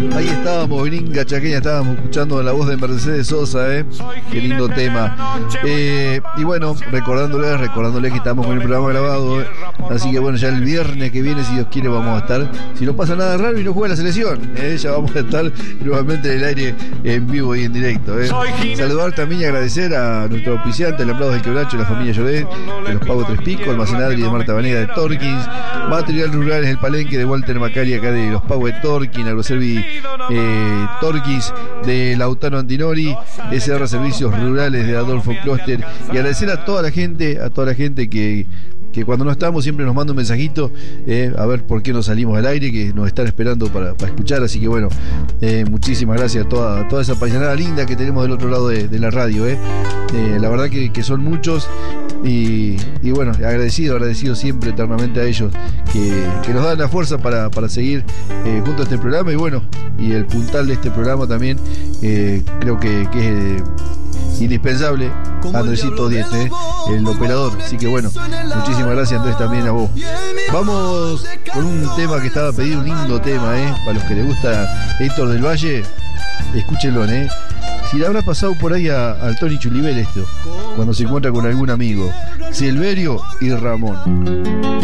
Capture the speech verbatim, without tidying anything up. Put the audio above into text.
Ahí estábamos, gringa chaqueña, estábamos escuchando la voz de Mercedes Sosa, ¿eh? Qué lindo tema. Eh, y bueno, recordándoles, recordándoles que estamos con el programa grabado, ¿eh? Así que bueno, ya el viernes que viene, si Dios quiere, vamos a estar. Si no pasa nada raro y no juega la selección, ¿eh? Ya vamos a estar nuevamente en el aire, en vivo y en directo, ¿eh? Saludar también y agradecer a nuestro auspiciante, el Aplausos del Quebracho, la familia Lloret, de los Pagos Tres Picos, Almacenadri de Marta Vanega de Torkins, Material Rural es el Palenque de Walter Macari, acá de los Pagos de Torquín, Agroservi eh, Torquis de Lautaro Antinori, S R Servicios Rurales de Adolfo Kloster, y agradecer a toda la gente, a toda la gente que que cuando no estamos siempre nos manda un mensajito, eh, a ver por qué no salimos al aire, que nos están esperando para, para escuchar, así que bueno, eh, muchísimas gracias a toda, toda esa paisanada linda que tenemos del otro lado de, de la radio, eh. Eh, la verdad que, que son muchos y, y bueno, agradecido, agradecido siempre eternamente a ellos que, que nos dan la fuerza para, para seguir eh, junto a este programa, y bueno, y el puntal de este programa también, eh, creo que, que es eh, indispensable, Andresito Dieste, eh, el operador. Así que bueno, muchísimas gracias Andrés también a vos. Vamos con un tema que estaba pedido, un lindo tema, eh, para los que les gusta Héctor del Valle, escúchenlo, eh. Si le habrá pasado por ahí a, al Tony Chulibel esto, cuando se encuentra con algún amigo, Silverio y Ramón.